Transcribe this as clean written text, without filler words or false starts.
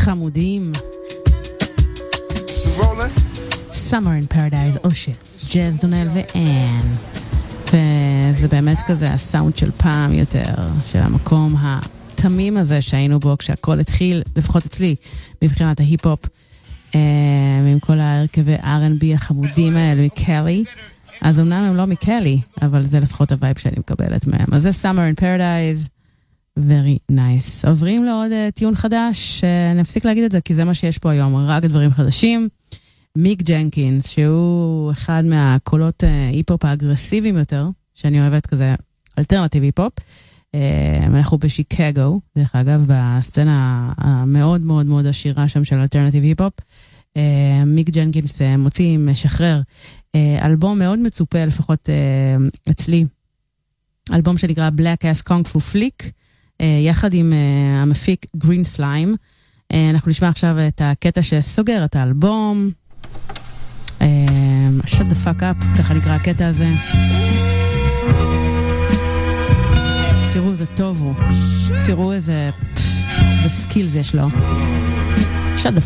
חמודים. Summer in Paradise, או שג'אז דונל ואן. וזה באמת כזה הסאונד של פעם יותר, של המקום התמים הזה שהיינו בו כשהכל התחיל, לפחות אצלי, מבחינת ההיפ-הופ, עם כל ההרכבי R&B החמודים האלה מקלי. אז אמנם הם לא מקלי, אבל זה לפחות הווייב שאני מקבלת מהם. אז זה Summer in Paradise, very nice. עוברים לעוד טיון חדש, נפסיק להגיד את זה, כי זה מה שיש פה היום, רק דברים חדשים. מיק ג'נקינס, שהוא אחד מהקולות היפ-הופ האגרסיביים יותר, שאני אוהבת כזה אלטרנטיב היפ-הופ. אנחנו בשיקגו, דרך אגב, בסצנה המאוד מאוד מאוד עשירה שם של אלטרנטיב היפ-הופ. מיק ג'נקינס מוציא, משחרר אלבום מאוד מצופה, לפחות אצלי, אלבום שנקרא Black Ass Kung Fu Flick, יחד עם המפיק Green Slime. אנחנו נשמע עכשיו את הקטע שסוגר את האלבום. Shut the fuck up, ככה נקרא הקטע הזה. תראו, זה טוב הוא. תראו איזה סקילס יש לו. Shut the